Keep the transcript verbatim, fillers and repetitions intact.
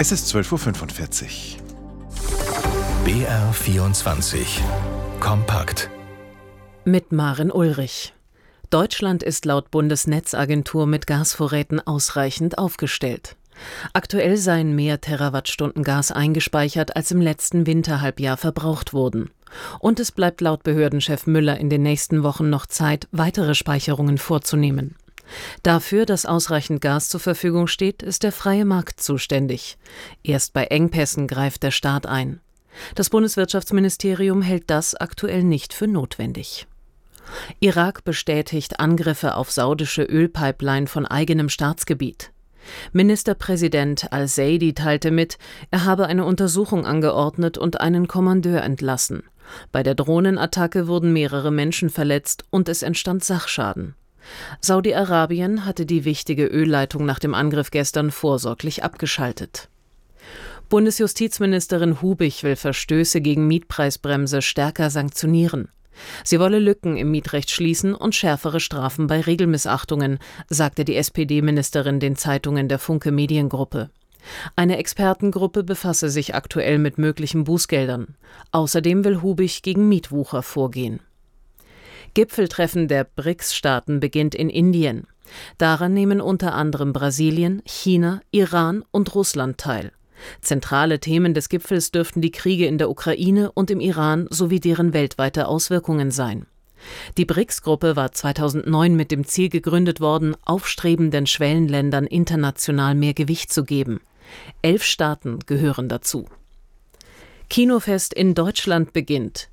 Es ist zwölf Uhr fünfundvierzig. B R vierundzwanzig Kompakt mit Maren Ulrich. Deutschland ist laut Bundesnetzagentur mit Gasvorräten ausreichend aufgestellt. Aktuell seien mehr Terawattstunden Gas eingespeichert, als im letzten Winterhalbjahr verbraucht wurden. Und es bleibt laut Behördenchef Müller in den nächsten Wochen noch Zeit, weitere Speicherungen vorzunehmen. Dafür, dass ausreichend Gas zur Verfügung steht, ist der freie Markt zuständig. Erst bei Engpässen greift der Staat ein. Das Bundeswirtschaftsministerium hält das aktuell nicht für notwendig. Irak bestätigt Angriffe auf saudische Ölpipeline von eigenem Staatsgebiet. Ministerpräsident al-Seidi teilte mit, er habe eine Untersuchung angeordnet und einen Kommandeur entlassen. Bei der Drohnenattacke wurden mehrere Menschen verletzt und es entstand Sachschaden. Saudi-Arabien hatte die wichtige Ölleitung nach dem Angriff gestern vorsorglich abgeschaltet. Bundesjustizministerin Hubich will Verstöße gegen Mietpreisbremse stärker sanktionieren. Sie wolle Lücken im Mietrecht schließen und schärfere Strafen bei Regelmissachtungen, sagte die S P D-Ministerin den Zeitungen der Funke Mediengruppe. Eine Expertengruppe befasse sich aktuell mit möglichen Bußgeldern. Außerdem will Hubich gegen Mietwucher vorgehen. Gipfeltreffen der B R I C S-Staaten beginnt in Indien. Daran nehmen unter anderem Brasilien, China, Iran und Russland teil. Zentrale Themen des Gipfels dürften die Kriege in der Ukraine und im Iran sowie deren weltweite Auswirkungen sein. Die B R I C S-Gruppe war zweitausendneun mit dem Ziel gegründet worden, aufstrebenden Schwellenländern international mehr Gewicht zu geben. Elf Staaten gehören dazu. Kinofest in Deutschland beginnt.